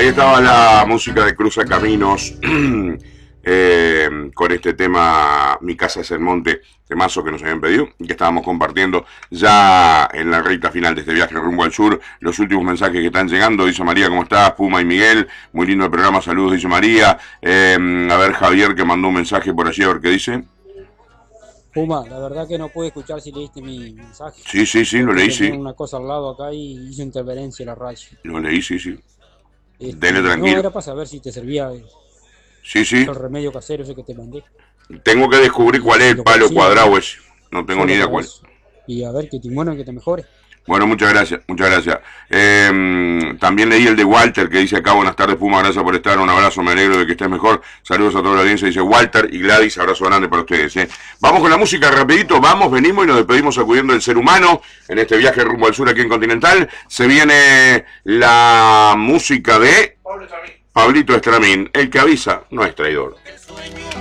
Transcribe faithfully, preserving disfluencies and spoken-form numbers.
Ahí estaba la música de Cruza Caminos eh, con este tema Mi casa es el monte, temazo que nos habían pedido y que estábamos compartiendo ya en la recta final de este viaje rumbo al sur. Los últimos mensajes que están llegando. Dice María, ¿cómo estás? Puma y Miguel, muy lindo el programa, saludos, dice María. Eh, a ver, Javier, que mandó un mensaje por allí, a ver qué dice. Puma, la verdad que no pude escuchar si leíste mi mensaje. Sí, sí, sí, lo leí, sí. Una cosa al lado acá y hizo interferencia en la radio. Lo leí, sí, sí. Este, Dele tranquilo. No, era para saber si te servía el, sí, sí. el remedio casero ese que te mandé. Tengo que descubrir cuál es el palo cuadrado ese. No tengo ni idea cuál. Y a ver, que te bueno, que te mejore. Bueno, muchas gracias, muchas gracias. Eh, también leí el de Walter, que dice acá, buenas tardes Puma, gracias por estar, un abrazo, me alegro de que estés mejor. Saludos a toda la audiencia, dice Walter y Gladys, abrazo grande para ustedes. ¿eh? Vamos con la música rapidito, vamos, venimos y nos despedimos sacudiendo el ser humano en este viaje rumbo al sur aquí en Continental. Se viene la música de Pablito Estramín, el que avisa no es traidor.